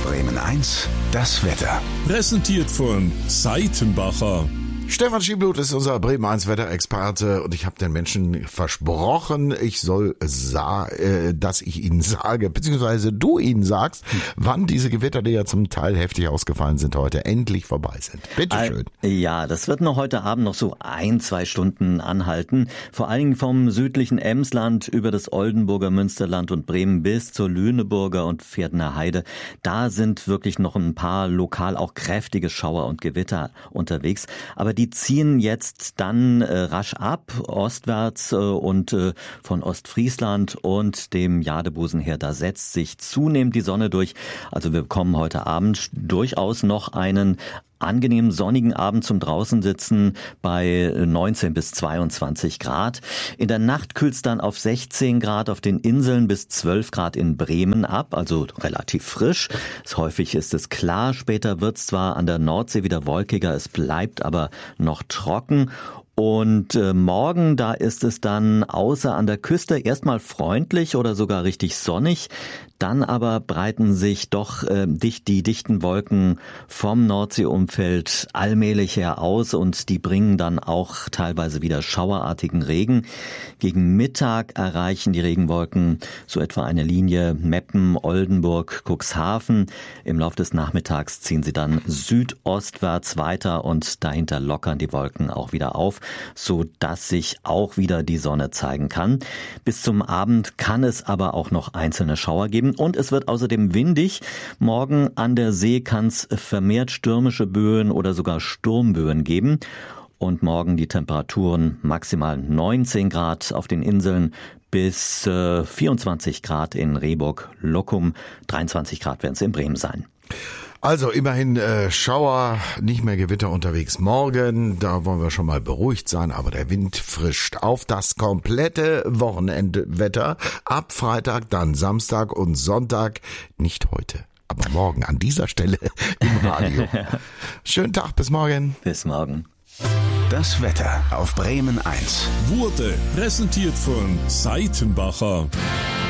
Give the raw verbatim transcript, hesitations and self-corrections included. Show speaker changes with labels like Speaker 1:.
Speaker 1: Bremen eins, das Wetter.
Speaker 2: Präsentiert von Seitenbacher.
Speaker 3: Stefan Schieblut ist unser Bremen eins Wetterexperte und ich habe den Menschen versprochen, ich soll sa- äh, dass ich ihnen sage, beziehungsweise du ihnen sagst, wann diese Gewitter, die ja zum Teil heftig ausgefallen sind, heute endlich vorbei sind. Bitte schön.
Speaker 4: Ja, das wird noch heute Abend noch so ein, zwei Stunden anhalten. Vor allen Dingen vom südlichen Emsland über das Oldenburger Münsterland und Bremen bis zur Lüneburger und Pferdener Heide. Da sind wirklich noch ein paar lokal auch kräftige Schauer und Gewitter unterwegs. Aber die ziehen jetzt dann äh, rasch ab, ostwärts äh, und äh, von Ostfriesland und dem Jadebusen her. Da setzt sich zunehmend die Sonne durch. Also wir bekommen heute Abend durchaus noch einen angenehmen sonnigen Abend zum Draußensitzen bei neunzehn bis zweiundzwanzig Grad. In der Nacht kühlt's dann auf sechzehn Grad auf den Inseln bis zwölf Grad in Bremen ab, also relativ frisch. Häufig ist es klar, später wird's zwar an der Nordsee wieder wolkiger, es bleibt aber noch trocken. Und äh, morgen, da ist es dann außer an der Küste erstmal freundlich oder sogar richtig sonnig. Dann aber breiten sich doch äh, dicht die dichten Wolken vom Nordseeumfeld allmählich her aus und die bringen dann auch teilweise wieder schauerartigen Regen. Gegen Mittag erreichen die Regenwolken so etwa eine Linie Meppen, Oldenburg, Cuxhaven. Im Laufe des Nachmittags ziehen sie dann südostwärts weiter und dahinter lockern die Wolken auch wieder auf, so dass sich auch wieder die Sonne zeigen kann. Bis zum Abend kann es aber auch noch einzelne Schauer geben. Und es wird außerdem windig. Morgen an der See kann es vermehrt stürmische Böen oder sogar Sturmböen geben. Und morgen die Temperaturen maximal neunzehn Grad auf den Inseln bis äh, vierundzwanzig Grad in Rehburg, Lockum. dreiundzwanzig Grad werden es in Bremen sein.
Speaker 3: Also immerhin äh, Schauer, nicht mehr Gewitter unterwegs morgen, da wollen wir schon mal beruhigt sein, aber der Wind frischt auf das komplette Wochenendwetter ab Freitag, dann Samstag und Sonntag, nicht heute, aber morgen an dieser Stelle im Radio. Schönen Tag, bis morgen.
Speaker 4: Bis morgen.
Speaker 1: Das Wetter auf Bremen eins
Speaker 2: Wurde präsentiert von Seitenbacher.